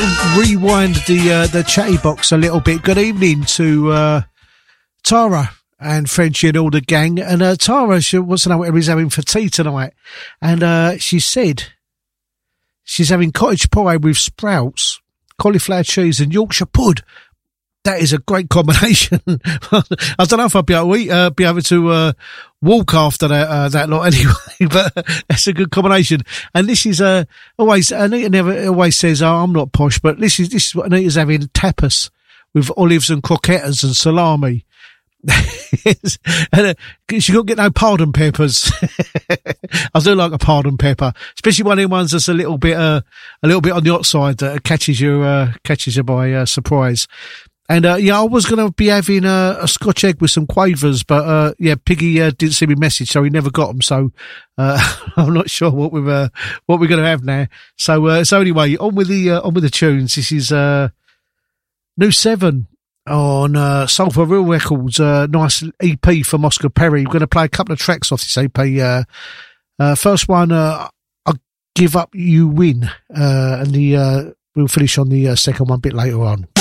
rewind the chatty box a little bit. Good evening to Tara and Frenchie and all the gang. And Tara, she wants to know what everybody's having for tea tonight. And she said she's having cottage pie with sprouts, cauliflower cheese and Yorkshire pud. That is a great combination. I don't know if I'll be able to walk after that lot anyway, but that's a good combination. And this is always, Anita never always says, "Oh, I'm not posh," but this is what Anita's having: tapas with olives and croquettes and salami. And she can't get no pardon peppers. I do like a pardon pepper, especially one of the ones that's a little bit on the hot side that catches you by surprise. And, I was going to be having a Scotch egg with some quavers, but, Piggy, didn't see my message, so he never got them. So, I'm not sure what we're going to have now. So anyway, on with the tunes. This is, New 7 on, Soul for Real Records, nice EP from Oscar Perry. We're going to play a couple of tracks off this EP. First one, I'll Give Up, You Win. And we'll finish on the second one a bit later on.